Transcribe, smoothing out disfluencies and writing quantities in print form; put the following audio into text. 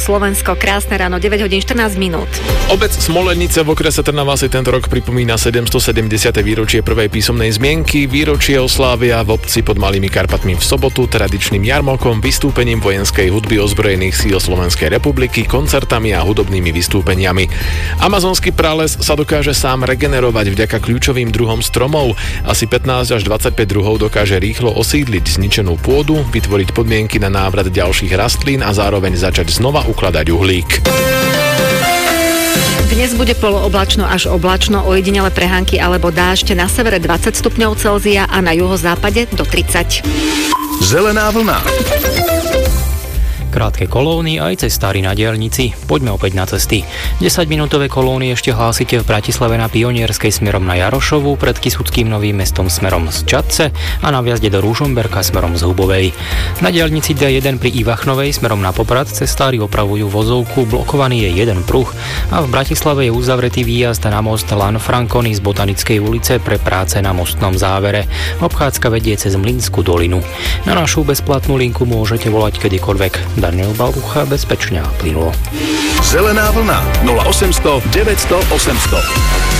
Slovensko, krásne ráno, 9 hodín 14 minút. Obec Smolenice v okrese Trnava si tento rok pripomína 770. výročie prvej písomnej zmienky. Výročie oslávia v obci pod Malými Karpatmi v sobotu tradičným jarmokom, vystúpením vojenskej hudby ozbrojených síl Slovenskej republiky, koncertami a hudobnými vystúpeniami. Amazonský prales sa dokáže sám regenerovať vďaka kľúčovým druhom stromov. Asi 15 až 25 druhov dokáže rýchlo osídliť zničenú pôdu, vytvoriť podmienky na návrat ďalších rastlín a zároveň začať znova ukladať uhlík. Dnes bude polooblačno až oblačno, ojedinele prehánky alebo dážď, na severe 20 stupňov Celzia a na juhozápade do 30. Zelená vlna. Krátke kolóny aj cestári na diaľnici. Poďme opäť na cesty. 10-minútové kolóny ešte hlásite v Bratislave na Pionierskej smerom na Jarošovu, pred Kysuckým Novým Mestom smerom z Čadce a na vjazde do Ružomberka smerom z Hubovej. Na diaľnici D1 pri Ivachnovej smerom na Poprad cestári opravujú vozovku, blokovaný je jeden pruh a v Bratislave je uzavretý výjazd na most Lanfranconi z Botanickej ulice pre práce na mostnom závere. Obchádzka vedie cez Mlynskú dolinu. Na našu bezplatnú linku môžete volať kedykoľvek. Daniel Balucha, bezpečne a plynulo. Zelená vlna 0800 900 800.